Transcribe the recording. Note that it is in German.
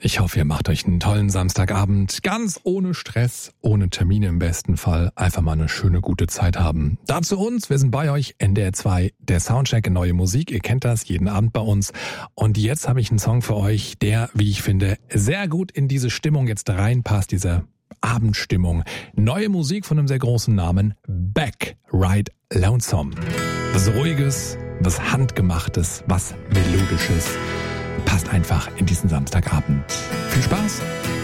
Ich hoffe, ihr macht euch einen tollen Samstagabend, ganz ohne Stress, ohne Termine im besten Fall. Einfach mal eine schöne, gute Zeit haben. Dazu uns, wir sind bei euch, NDR 2, der Soundcheck in neue Musik. Ihr kennt das, jeden Abend bei uns. Und jetzt habe ich einen Song für euch, der, wie ich finde, sehr gut in diese Stimmung jetzt reinpasst, diese Abendstimmung. Neue Musik von einem sehr großen Namen, Beck, Ride Lonesome. Was Ruhiges, was Handgemachtes, was Melodisches. Passt einfach in diesen Samstagabend. Viel Spaß!